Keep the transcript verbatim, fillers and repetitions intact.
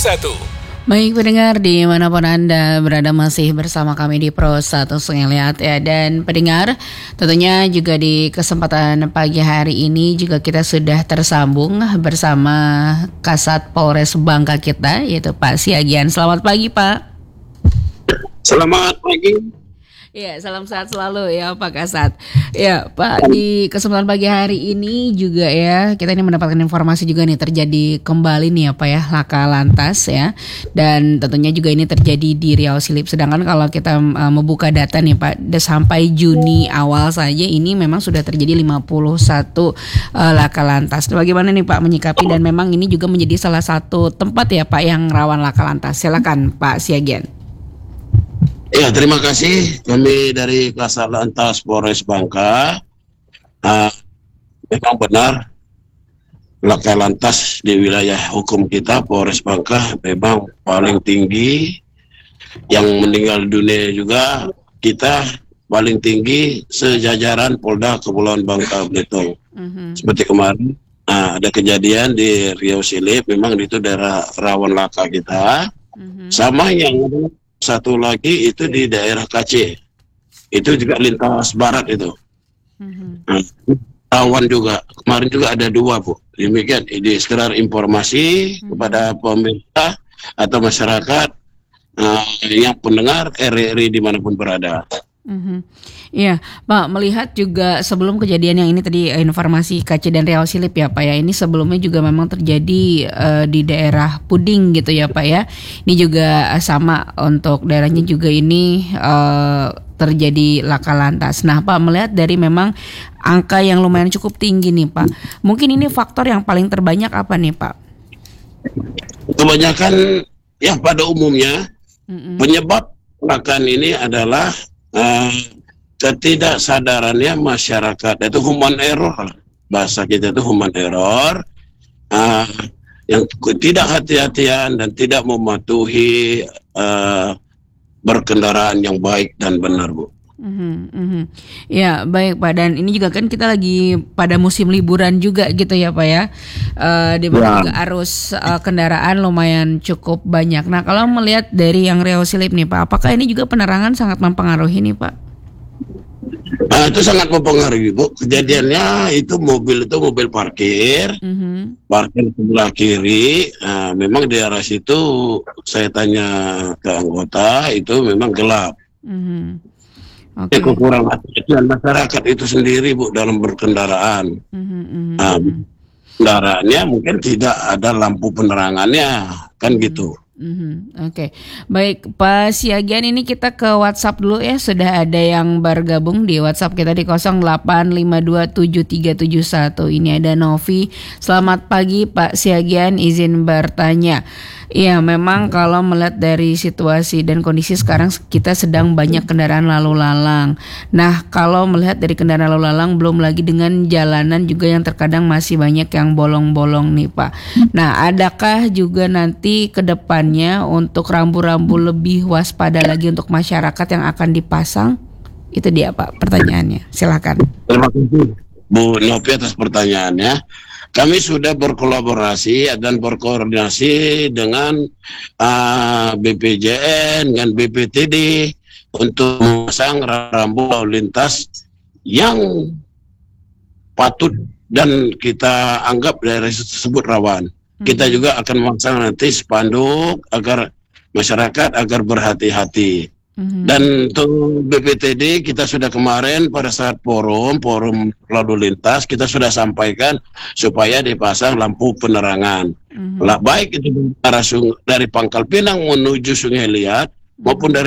satu. Baik pendengar, dimanapun Anda berada masih bersama kami di Pro satu Sungai Liat ya. Dan pendengar, tentunya juga di kesempatan pagi hari ini juga kita sudah tersambung bersama Kasat Polres Bangka kita, yaitu Pak Siagian. Selamat pagi Pak. Selamat pagi. Ya, salam sehat selalu ya Pak Kasat. Ya Pak, di kesempatan pagi hari ini juga ya, kita ini mendapatkan informasi juga nih terjadi kembali nih ya Pak ya, laka lantas ya. Dan tentunya juga ini terjadi di Riau Silip. Sedangkan kalau kita uh, membuka data nih Pak, sampai Juni awal saja ini memang sudah terjadi lima puluh satu uh, laka lantas. Bagaimana nih Pak menyikapi, dan memang ini juga menjadi salah satu tempat ya Pak yang rawan laka lantas. Silakan Pak Siagian. Ya, terima kasih. Kami dari Kasat Lantas Polres Bangka, uh, memang benar laka lantas di wilayah hukum kita Polres Bangka memang paling tinggi. Yang meninggal dunia juga kita paling tinggi sejajaran Polda Kepulauan Bangka Belitung. Mm-hmm. Seperti kemarin uh, ada kejadian di Riau Silip, memang itu daerah rawan laka kita. Mm-hmm. Sama yang satu lagi itu di daerah K C, itu juga lintas barat itu. Mm-hmm. Nah, rawan juga. Kemarin juga ada dua Bu. Demikian ini sekedar informasi mm-hmm. kepada pemerintah atau masyarakat uh, yang pendengar R R I dimanapun berada. Mm-hmm. Iya Pak, melihat juga sebelum kejadian yang ini tadi informasi K C dan Riau Silip ya Pak ya, ini sebelumnya juga memang terjadi uh, di daerah Puding gitu ya Pak ya. Ini juga uh, sama untuk daerahnya juga ini uh, terjadi laka lantas. Nah Pak, melihat dari memang angka yang lumayan cukup tinggi nih Pak, mungkin ini faktor yang paling terbanyak apa nih Pak? Kebanyakan ya pada umumnya mm-hmm. penyebab kecelakaan ini adalah Uh, ketidaksadarannya masyarakat, itu human error, bahasa kita itu human error, uh, yang tidak hati-hatian dan tidak mematuhi uh, berkendaraan yang baik dan benar Bu. Mm-hmm, mm-hmm. Ya baik Pak, dan ini juga kan kita lagi pada musim liburan juga gitu ya Pak ya, uh, di mana ya. juga arus uh, kendaraan lumayan cukup banyak. Nah kalau melihat dari yang Riau Silip nih Pak, apakah ini juga penerangan sangat mempengaruhi nih Pak? Nah, itu sangat mempengaruhi Bu. Kejadiannya itu mobil itu mobil parkir, mm-hmm. parkir sebelah kiri. Nah, memang di arah situ saya tanya ke anggota itu memang gelap. Mm-hmm. Okay. Kekurangan hati-hatian masyarakat itu sendiri Bu dalam berkendaraan. Mm-hmm. Nah, kendaraannya mungkin tidak ada lampu penerangannya, kan mm-hmm. gitu. Mm-hmm. Oke, okay. Baik Pak Siagian, ini kita ke WhatsApp dulu ya. Sudah ada yang bergabung di WhatsApp kita di nol delapan lima dua tujuh tiga tujuh satu. Ini ada Novi. Selamat pagi Pak Siagian, izin bertanya. Iya, memang kalau melihat dari situasi dan kondisi sekarang kita sedang banyak kendaraan lalu lalang. Nah, kalau melihat dari kendaraan lalu lalang, belum lagi dengan jalanan juga yang terkadang masih banyak yang bolong-bolong nih Pak. Nah, adakah juga nanti ke depannya untuk rambu-rambu lebih waspada lagi untuk masyarakat yang akan dipasang? Itu dia Pak pertanyaannya. Silakan. Terima kasih Bu Novi atas pertanyaannya. Kami sudah berkolaborasi dan berkoordinasi dengan uh, B P J N, dengan B P T D untuk memasang rambu lalu lintas yang patut dan kita anggap daerah tersebut rawan. Hmm. Kita juga akan memasang nanti spanduk agar masyarakat agar berhati-hati. Mm-hmm. Dan untuk B P T D kita sudah kemarin pada saat forum forum lalu lintas kita sudah sampaikan supaya dipasang lampu penerangan. Mm-hmm. Lah, baik itu dari Pangkal Pinang menuju Sungai Liat maupun dari